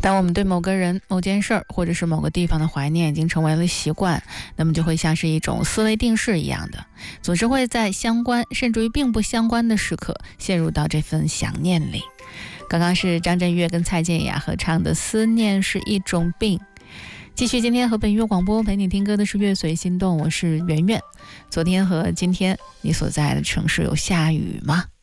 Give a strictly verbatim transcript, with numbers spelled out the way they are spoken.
当我们对某个人、某件事儿或者是某个地方的怀念已经成为了习惯，那么就会像是一种思维定式一样的，总是会在相关甚至于并不相关的时刻陷入到这份想念里。刚刚是张震岳跟蔡健雅合唱的《思念是一种病》。继续今天和本月广播陪你听歌的是乐随心动，我是圆圆。昨天和今天你所在的城市有下雨吗？